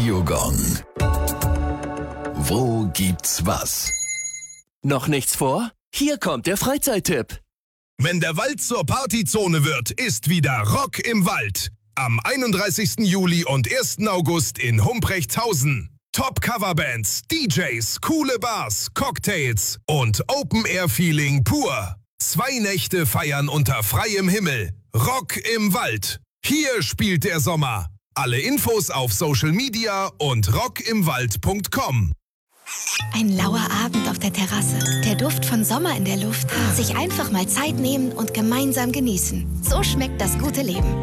Radiogong. Wo gibt's was? Noch nichts vor? Hier kommt der Freizeittipp. Wenn der Wald zur Partyzone wird, ist wieder Rock im Wald. Am 31. Juli und 1. August in Humbrechtshausen. Top-Coverbands, DJs, coole Bars, Cocktails und Open-Air-Feeling pur. 2 Nächte feiern unter freiem Himmel. Rock im Wald. Hier spielt der Sommer. Alle Infos auf Social Media und rockimwald.com. Ein lauer Abend auf der Terrasse. Der Duft von Sommer in der Luft. Sich einfach mal Zeit nehmen und gemeinsam genießen. So schmeckt das gute Leben.